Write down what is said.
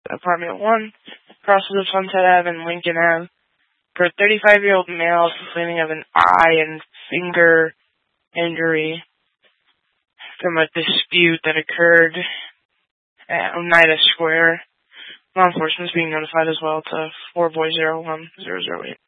Apartment 1, crosses of Sunset Ave and Lincoln Ave, for a 35-year-old male complaining of an eye and finger injury from a dispute that occurred at Oneida Square. Law enforcement is being notified as well to 4 Boy 01008.